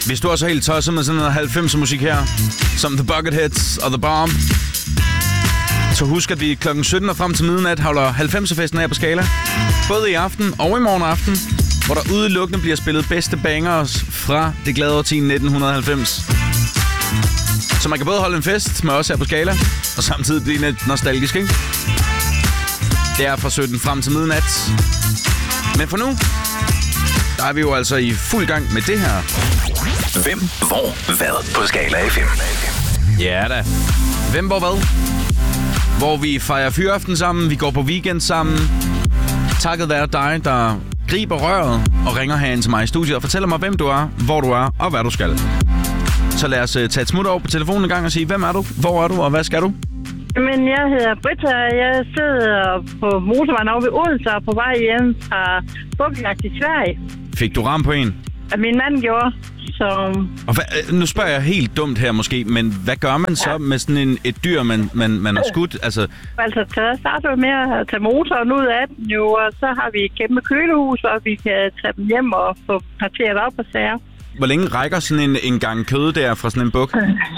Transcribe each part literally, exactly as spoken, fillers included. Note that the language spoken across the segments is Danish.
Hvis du også er helt tosset med sådan noget halvfemser musik her, som The Bucketheads og The Bomb, så husk, at vi klokken sytten og frem til midnat holder halvfemser-festen her på Scala. Både i aften og i morgen aften, hvor der udelukkende bliver spillet bedste bangers fra det glade årti nitten halvfems. Så man kan både holde en fest med os her på Scala, og samtidig blive lidt nostalgisk, ikke? Det er fra sytten frem til midnat. Men for nu, der er vi jo altså i fuld gang med det her. Hvem, hvor, hvad på Scala F M? Ja da. Hvem, hvor, hvad? Hvor vi fejrer fyraften sammen, vi går på weekend sammen. Takket være dig, der griber røret og ringer herind til mig i studiet og fortæller mig, hvem du er, hvor du er og hvad du skal. Så lad os uh, tage et smut over på telefonen en gang og sige, hvem er du, hvor er du og hvad skal du? Men jeg hedder Britta, jeg sidder på motorvejen over ved Odense og på vej hjem fra Bukkejagt i Sverige. Fik du ram på en? Min mand gjorde, så... Og hvad, nu spørger jeg helt dumt her måske, men hvad gør man så ja. med sådan en, et dyr, man, man, man har skudt? Altså, altså så starter vi med at tage motoren ud af den jo, og så har vi et kæmpe kølehus, og vi kan tage dem hjem og få parteret op og sager. Hvor længe rækker sådan en, en gang kød der fra sådan en buk?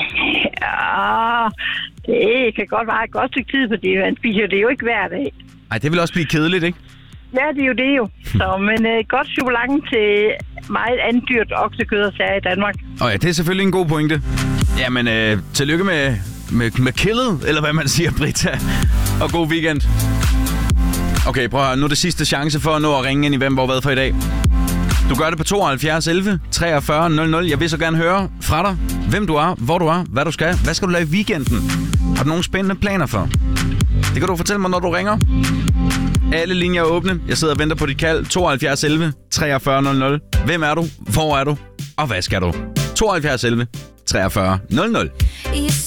Ja, det kan godt være et godt stykke tid, fordi man spiser det jo ikke hver dag. Ej, det vil også blive kedeligt, ikke? Ja, det er jo det jo. Så, men et uh, godt chokolade til meget andet dyrt oksekød og sager i Danmark. Og ja, det er selvfølgelig en god pointe. Jamen, øh, tillykke med, med, med killet, eller hvad man siger, Britta. Og god weekend. Okay, prøv at høre. Nu er det sidste chance for at nå at ringe ind i Hvem, hvor, hvad for i dag. Du gør det på tooghalvfjerds elleve treogfyrre nul nul. Jeg vil så gerne høre fra dig, hvem du er, hvor du er, hvad du skal. Hvad skal du lave i weekenden? Har du nogle spændende planer for? Det kan du fortælle mig, når du ringer. Alle linjer er åbne. Jeg sidder og venter på dit kald. tooghalvfjerds elleve treogfyrre nul nul. Hvem er du? Hvor er du? Og hvad skal du? tooghalvfjerds elleve treogfyrre nul nul.